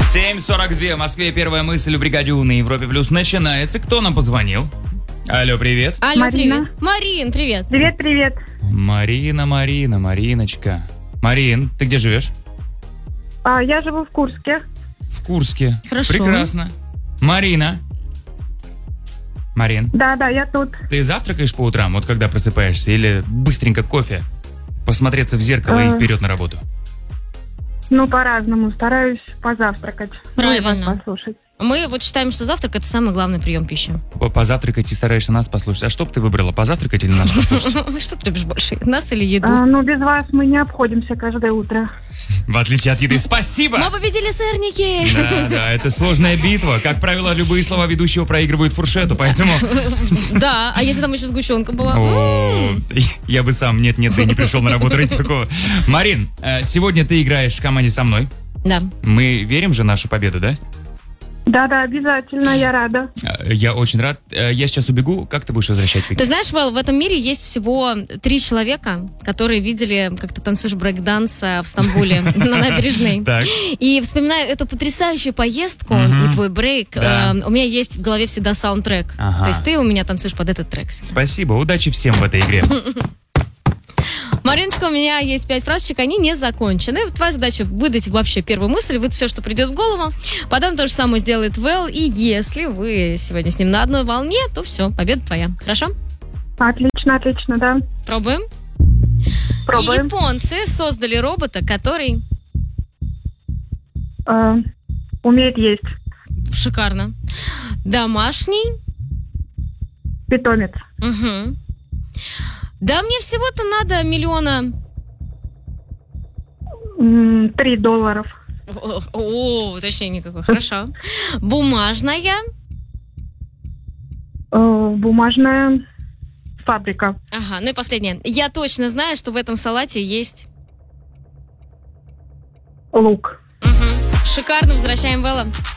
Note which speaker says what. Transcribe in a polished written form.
Speaker 1: 7:42 в Москве. Первая мысль в бригаде У на Европе Плюс начинается. Кто нам позвонил? Алло, привет.
Speaker 2: Алло,
Speaker 3: Марина.
Speaker 2: привет. Марин, привет.
Speaker 3: Привет.
Speaker 1: Мариночка. Марин, ты где живешь?
Speaker 3: Я живу в Курске.
Speaker 1: В Курске.
Speaker 2: Хорошо.
Speaker 1: Прекрасно. Марин,
Speaker 3: Да, я тут.
Speaker 1: ты завтракаешь по утрам, вот когда просыпаешься, или быстренько кофе, посмотреться в зеркало и вперед на работу?
Speaker 3: По-разному. Стараюсь позавтракать.
Speaker 2: Правильно.
Speaker 3: Ну и вас послушать.
Speaker 2: Мы вот считаем, что завтрак — это самый главный прием пищи.
Speaker 1: Позавтракать и стараешься нас послушать. А что бы ты выбрала, позавтракать или нас послушать?
Speaker 2: Что ты любишь больше, нас или еду?
Speaker 3: Без вас мы не обходимся каждое утро.
Speaker 1: В отличие от еды. Спасибо!
Speaker 2: Мы победили сырники!
Speaker 1: Да, это сложная битва. Как правило, любые слова ведущего проигрывают фуршету, поэтому...
Speaker 2: Да, а если там еще сгущенка была?
Speaker 1: О, я бы сам нет, да не пришел на работу ради такого. Марин, сегодня ты играешь в команде со мной.
Speaker 2: Да.
Speaker 1: Мы верим же в нашу победу, да?
Speaker 3: Да, обязательно, я рада.
Speaker 1: Я очень рад. Я сейчас убегу. Как ты будешь возвращать, Вик?
Speaker 2: Ты знаешь, Вэл, в этом мире есть всего 3 человека, которые видели, как ты танцуешь брейк-данс в Стамбуле на набережной.
Speaker 1: Так.
Speaker 2: И вспоминая эту потрясающую поездку и твой брейк,
Speaker 1: Да.
Speaker 2: у меня есть в голове всегда саундтрек.
Speaker 1: Ага.
Speaker 2: То есть ты у меня танцуешь под этот трек.
Speaker 1: Спасибо. Удачи всем в этой игре.
Speaker 2: Мариночка, у меня есть 5 фразочек, они не закончены. Твоя задача выдать вообще первую мысль, выдать все, что придет в голову. Потом то же самое сделает Вэл. И если вы сегодня с ним на одной волне, то все, победа твоя. Хорошо?
Speaker 3: Отлично, да.
Speaker 2: Пробуем.
Speaker 3: Пробуем.
Speaker 2: Японцы создали робота, который...
Speaker 3: Умеет есть.
Speaker 2: Шикарно. Домашний.
Speaker 3: Питомец.
Speaker 2: Угу. Да мне всего-то надо $1 миллиона.
Speaker 3: $3.
Speaker 2: О, уточнение какое. Хорошо. Бумажная.
Speaker 3: Бумажная фабрика.
Speaker 2: Ага, ну и последнее. Я точно знаю, что в этом салате есть...
Speaker 3: Лук.
Speaker 2: Угу. Шикарно, возвращаем Вэлла.